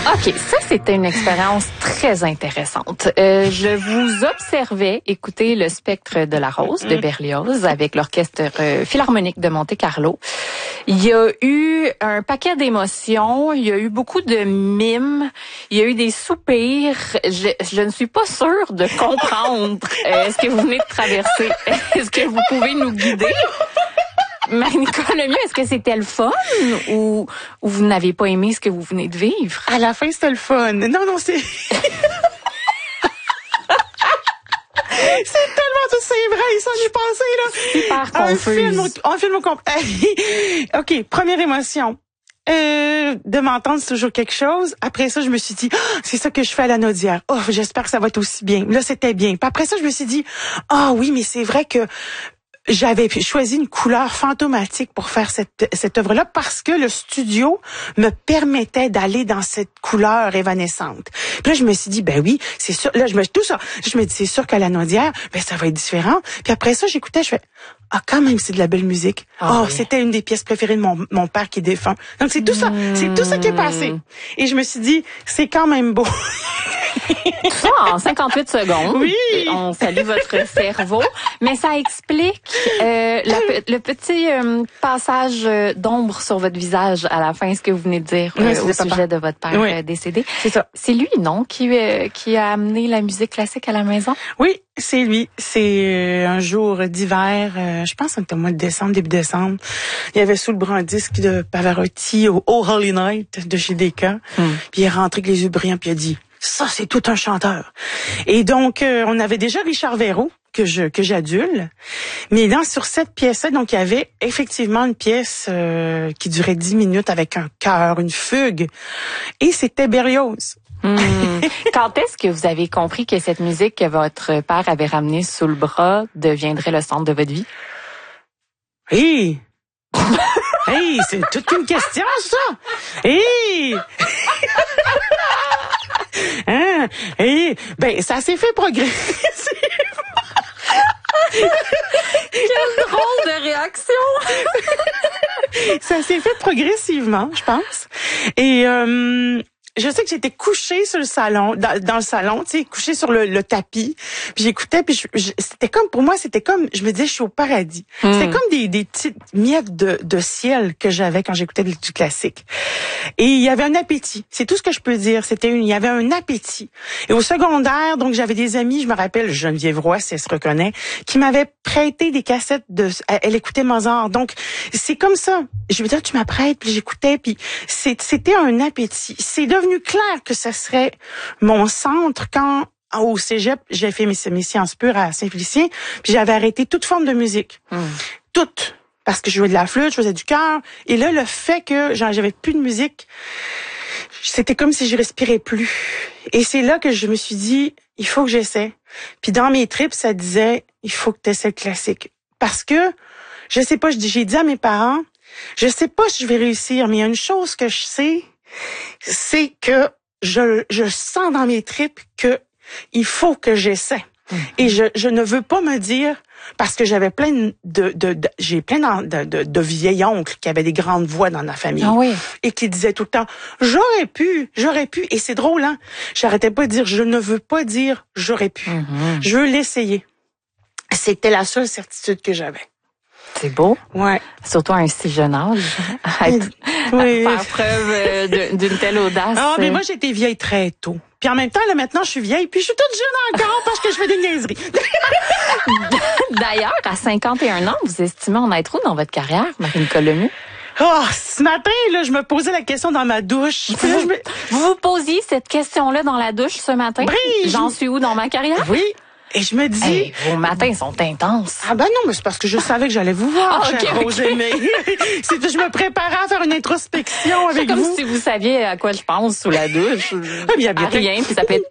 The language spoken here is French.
OK, ça, c'était une expérience très intéressante. Je vous observais écouter le Spectre de la Rose de Berlioz avec l'Orchestre Philharmonique de Monte-Carlo. Il y a eu un paquet d'émotions, il y a eu beaucoup de mimes, il y a eu des soupirs. Je ne suis pas sûre de comprendre ce que vous venez de traverser. Est-ce que vous pouvez nous guider? Marie-Nicole Lemieux, est-ce que c'était le fun ou vous n'avez pas aimé ce que vous venez de vivre? À la fin, c'était le fun. Non, c'est... C'est tellement tout, c'est vrai, ça, j'ai pensé, là. Hyper confuse. Un film au complet. OK, première émotion. De m'entendre, c'est toujours quelque chose. Après ça, je me suis dit, c'est ça que je fais à la Naudière. Oh, j'espère que ça va être aussi bien. Là, c'était bien. Puis après ça, je me suis dit, oui, mais c'est vrai que j'avais choisi une couleur fantomatique pour faire cette œuvre-là parce que le studio me permettait d'aller dans cette couleur évanescente. Puis là, je me suis dit, ben oui, c'est sûr. Là, je me dis, c'est sûr qu'à la Naudière, ben ça va être différent. Puis après ça, j'écoutais, je fais, quand même, c'est de la belle musique. Oui. C'était une des pièces préférées de mon père qui est défunt. Donc c'est tout ça qui est passé. Et je me suis dit, c'est quand même beau. Tout ça en 58 secondes. Oui. On salue votre cerveau. Mais ça explique le petit passage d'ombre sur votre visage à la fin, ce que vous venez de dire au sujet de votre père décédé. C'est ça. C'est lui, non, qui a amené la musique classique à la maison? Oui, c'est lui. C'est un jour d'hiver, je pense que c'était au mois de décembre, début décembre. Il y avait sous le bras un disque de Pavarotti au Oh Holy Night de chez Decca. Puis il est rentré avec les yeux brillants puis il a dit, ça, c'est tout un chanteur. Et donc, on avait déjà Richard Verreau, que j'adule. Mais sur cette pièce-là, donc, il y avait effectivement une pièce qui durait 10 minutes avec un chœur, une fugue. Et c'était Berlioz. Quand est-ce que vous avez compris que cette musique que votre père avait ramenée sous le bras deviendrait le centre de votre vie? Hey, c'est toute une question, ça! Ça s'est fait progressivement. Quelle drôle de réaction! Ça s'est fait progressivement, je pense. Et je sais que j'étais couchée sur le salon, dans le salon, tu sais, couchée sur le tapis. Puis j'écoutais, puis c'était comme, pour moi, je me disais, je suis au paradis. C'était comme des petites miettes de ciel que j'avais quand j'écoutais du classique. Et il y avait un appétit. C'est tout ce que je peux dire. Il y avait un appétit. Et au secondaire, donc, j'avais des amis, je me rappelle, Geneviève Roy, si elle se reconnaît, qui m'avaient prêté des cassettes elle écoutait Mozart. Donc, c'est comme ça. Je veux dire, tu m'apprêtes, puis j'écoutais, puis c'était un appétit. C'est devenu clair que ça serait mon centre quand, au cégep, j'ai fait mes sciences pures à Saint-Félicien, puis j'avais arrêté toute forme de musique. Toute. Parce que je jouais de la flûte, je faisais du chœur. Et là, le fait que j'avais plus de musique, c'était comme si je respirais plus. Et c'est là que je me suis dit, il faut que j'essaie. Puis dans mes tripes, ça disait, il faut que tu essaies le classique. Parce que, je sais pas, j'ai dit à mes parents, je sais pas si je vais réussir, mais il y a une chose que je sais, c'est que je sens dans mes tripes que il faut que j'essaie. Et je ne veux pas me dire, parce que j'avais j'ai plein de vieils oncles qui avaient des grandes voix dans la famille. Et qui disaient tout le temps, j'aurais pu. Et c'est drôle, hein? J'arrêtais pas de dire, je ne veux pas dire, j'aurais pu. Je veux l'essayer. C'était la seule certitude que j'avais. C'est beau. Ouais. Surtout à un si jeune âge. Faire preuve d'une telle audace. Mais moi, j'étais vieille très tôt. Puis en même temps, là, maintenant, je suis vieille, puis je suis toute jeune encore parce que je fais des niaiseries. D'ailleurs, à 51 ans, vous estimez en être où dans votre carrière, Marie-Nicole Lemieux? Ce matin, là, je me posais la question dans ma douche. Vous vous posiez cette question-là dans la douche ce matin? Oui. J'en suis où dans ma carrière? Oui. Et je me dis... vos matins sont intenses. Non, mais c'est parce que je savais que j'allais vous voir, chère Rosée, mais je me préparais à faire une introspection avec vous. C'est comme si vous saviez à quoi je pense sous la douche. À rien, puis ça peut être